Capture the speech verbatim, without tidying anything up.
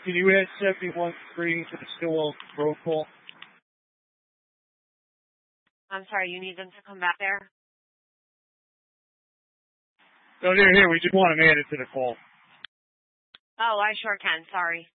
can you add seventy-one three to the Stillwell road call? I'm sorry, you need them to come back there? No, they're here. We just want them added to the call. Oh, I sure can. Sorry.